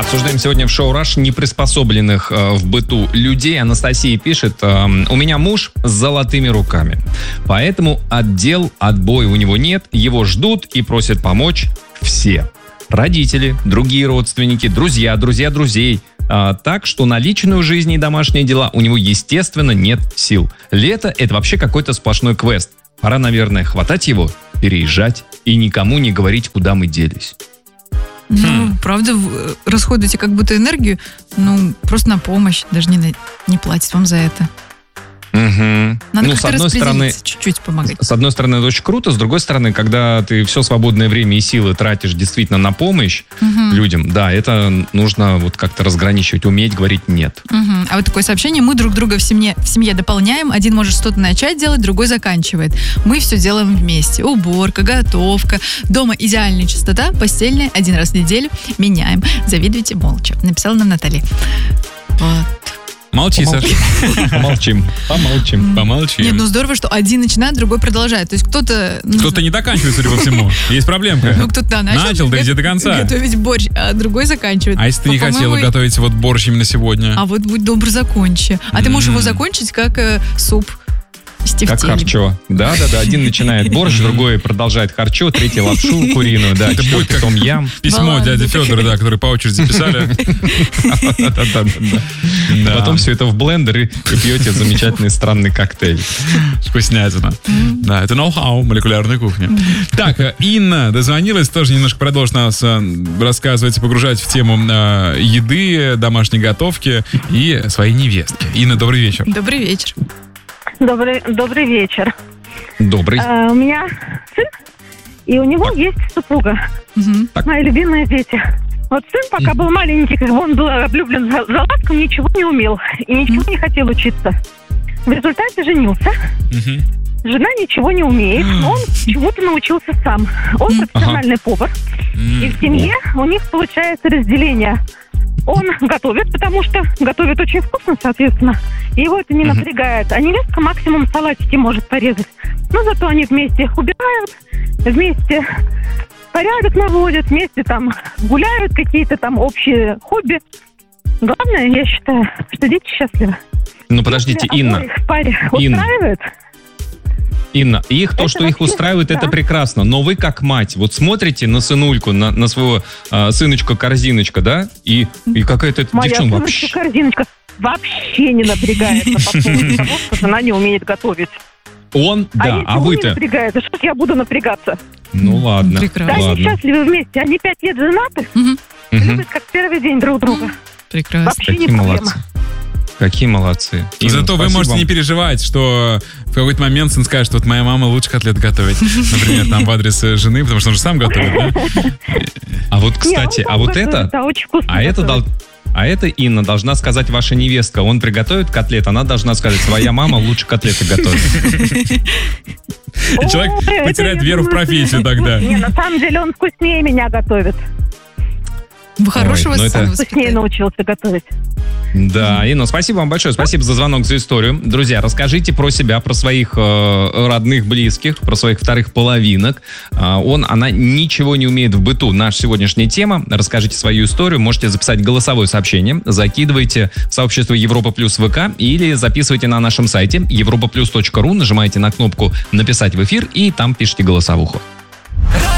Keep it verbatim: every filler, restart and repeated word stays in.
Обсуждаем сегодня в шоу «Раш» неприспособленных э, в быту людей. Анастасия пишет: э, у меня муж с золотыми руками, поэтому отдел отбоя у него нет, его ждут и просят помочь все. Родители, другие родственники, друзья, друзья друзей. А, так что на личную жизнь и домашние дела у него, естественно, нет сил. Лето — это вообще какой-то сплошной квест. Пора, наверное, хватать его, переезжать и никому не говорить, куда мы делись. Ну, хм. правда, расходуете как будто энергию, ну, просто на помощь, даже не, на, не платят вам за это. Угу. Надо ну, как-то с одной стороны, чуть-чуть помогать. С одной стороны, это очень круто, с другой стороны, когда ты все свободное время и силы тратишь действительно на помощь угу. людям, да, это нужно вот как-то разграничивать, уметь говорить «нет». Угу. А вот такое сообщение: мы друг друга в семье, в семье дополняем, один может что-то начать делать, другой заканчивает. Мы все делаем вместе. Уборка, готовка, дома идеальная чистота, постельная один раз в неделю меняем. Завидуйте молча. Написала нам Наталья. Вот. Молчи, Саша. Помолчим. Помолчим. Помолчим. Нет, ну здорово, что один начинает, другой продолжает. То есть кто-то... Кто-то не доканчивает, судя по всему. Есть проблемка. Ну, кто-то, да, начал. Начал, доведи до конца. Готовить борщ, а другой заканчивает. А если ты не хотела готовить вот борщ именно сегодня? А вот будь добр, закончи. А ты можешь его закончить как э, суп. Как харчо. Да-да-да, один начинает борщ, другой продолжает харчо, третий лапшу куриную, да, это будет как том-ям. Письмо дяди Федора, да, который по очереди писали. Потом все это в блендер и пьете замечательный странный коктейль. Вкуснятина. Да, это ноу-хау молекулярной кухни. Так, Инна дозвонилась, тоже немножко продолжит нас рассказывать и погружать в тему еды, домашней готовки и своей невестки. Инна, добрый вечер. Добрый вечер. Добрый, добрый вечер. Добрый. А, у меня сын, и у него так. есть супруга. Угу. Мои любимые дети. Вот сын, пока был маленький, как бы он был облюблен за, за ласком, ничего не умел и ничего не хотел учиться. В результате женился. Угу. Жена ничего не умеет, но он чему-то научился сам. Он профессиональный ага. повар. И в семье у них получается разделение. Он готовит, потому что готовит очень вкусно, соответственно. И его это не uh-huh. напрягает. А невестка максимум салатики может порезать. Но зато они вместе убирают, вместе порядок наводят, вместе там гуляют, какие-то там общие хобби. Главное, я считаю, что дети счастливы. Ну, подождите, Если Инна. Их в паре Инна. устраивает. Инна, их то, это что их устраивает, да. это прекрасно. Но вы как мать, вот смотрите на сынульку, на, на своего э, сыночка-корзиночка, да? И, и какая-то эта девчонка вообще... корзиночка вообще не напрягается по поводу того, что жена не умеет готовить. Он, да, а, а вы-то... не напрягается, что я буду напрягаться? Ну ладно, прекрасно. Да, ладно. они счастливы вместе, они пять лет женаты, угу. любят как первый день друг друга. Прекрасно. Вообще Какие не проблема. молодцы. Какие молодцы. И зато вы можете вам. не переживать, что в какой-то момент сын скажет: вот моя мама лучше котлет готовит. Например, там в адрес жены, потому что он же сам готовит, да? А вот, кстати, а вот это... А это дал... А это, Инна, должна сказать ваша невестка. Он приготовит котлет, она должна сказать: своя мама лучше котлеты готовит. Человек потеряет веру в профессию тогда. Не, на самом деле он вкуснее меня готовит. Вы хорошего Ой, сына это... вкуснее научился готовить. Да, Инна, спасибо вам большое. Спасибо за звонок, за историю. Друзья, расскажите про себя, про своих э, родных, близких, про своих вторых половинок. Э, он, она ничего не умеет в быту. Наша сегодняшняя тема. Расскажите свою историю. Можете записать голосовое сообщение. Закидывайте в сообщество Европа Плюс ВК или записывайте на нашем сайте европа плюс точка ру. Нажимаете на кнопку «Написать в эфир» и там пишите голосовуху.